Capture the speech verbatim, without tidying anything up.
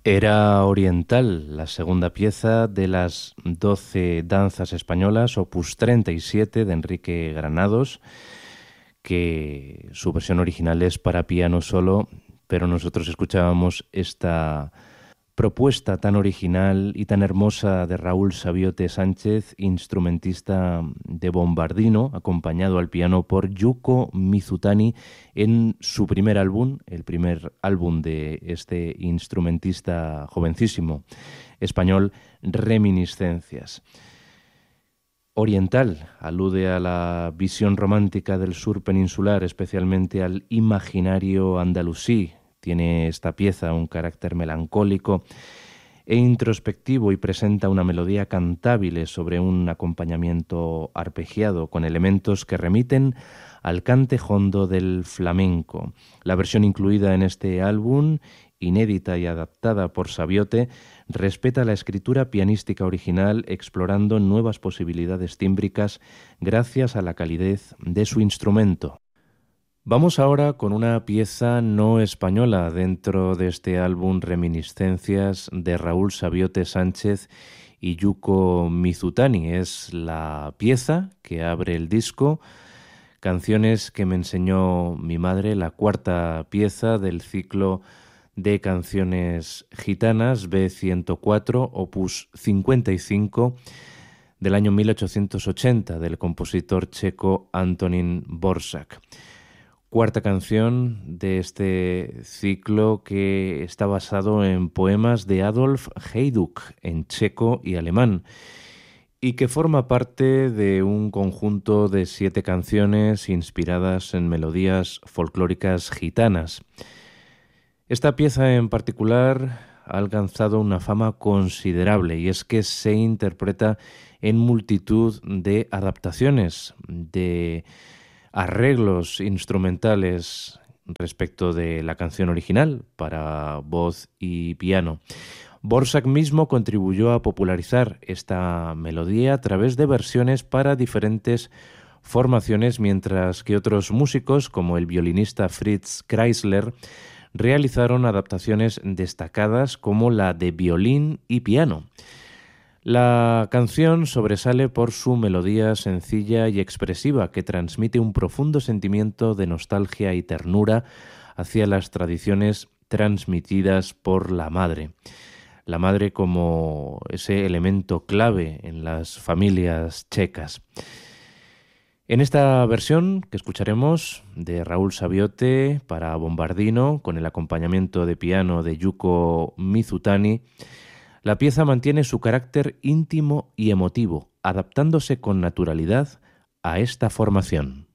Era Oriental, la segunda pieza de las doce danzas españolas, opus treinta y siete de Enrique Granados, que su versión original es para piano solo, pero nosotros escuchábamos esta propuesta tan original y tan hermosa de Raúl Sabiote Sánchez, instrumentista de Bombardino, acompañado al piano por Yuko Mizutani en su primer álbum, el primer álbum de este instrumentista jovencísimo español, Reminiscencias. Oriental alude a la visión romántica del sur peninsular, especialmente al imaginario andalusí. Tiene esta pieza un carácter melancólico e introspectivo y presenta una melodía cantable sobre un acompañamiento arpegiado con elementos que remiten al cante hondo del flamenco. La versión incluida en este álbum, inédita y adaptada por Sabiote, respeta la escritura pianística original explorando nuevas posibilidades tímbricas gracias a la calidez de su instrumento. Vamos ahora con una pieza no española dentro de este álbum Reminiscencias de Raúl Sabiote Sánchez y Yuko Mizutani. Es la pieza que abre el disco, Canciones que me enseñó mi madre, la cuarta pieza del ciclo de canciones gitanas B ciento cuatro, opus cincuenta y cinco, del año mil ochocientos ochenta, del compositor checo Antonín Dvořák. Cuarta canción de este ciclo que está basado en poemas de Adolf Hajduk en checo y alemán y que forma parte de un conjunto de siete canciones inspiradas en melodías folclóricas gitanas. Esta pieza en particular ha alcanzado una fama considerable y es que se interpreta en multitud de adaptaciones, de arreglos instrumentales respecto de la canción original para voz y piano. Dvořák mismo contribuyó a popularizar esta melodía a través de versiones para diferentes formaciones, mientras que otros músicos, como el violinista Fritz Kreisler, realizaron adaptaciones destacadas como la de violín y piano. La canción sobresale por su melodía sencilla y expresiva que transmite un profundo sentimiento de nostalgia y ternura hacia las tradiciones transmitidas por la madre. La madre como ese elemento clave en las familias checas. En esta versión que escucharemos de Raúl Sabiote para Bombardino, con el acompañamiento de piano de Yuko Mizutani, la pieza mantiene su carácter íntimo y emotivo, adaptándose con naturalidad a esta formación.